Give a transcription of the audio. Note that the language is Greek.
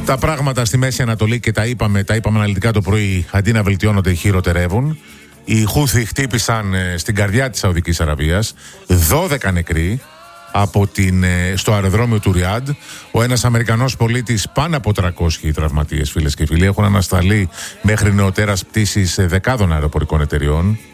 Τα πράγματα στη Μέση Ανατολή, και τα είπαμε αναλυτικά το πρωί, αντί να βελτιώνονται, χειροτερεύουν. Οι Χούθι χτύπησαν στην καρδιά της Σαουδικής Αραβίας, 12 νεκροί στο αεροδρόμιο του Ριάντ. Ένας Αμερικανός πολίτης, πάνω από 300 τραυματίες, φίλες και φίλοι. Έχουν ανασταλεί μέχρι νεοτέρας πτήσεις δεκάδων αεροπορικών εταιριών.